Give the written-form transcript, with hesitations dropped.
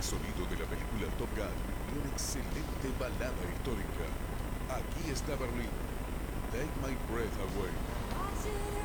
de sonido de la película Top Gun y una excelente balada histórica. Aquí está Berlín. Take My Breath Away.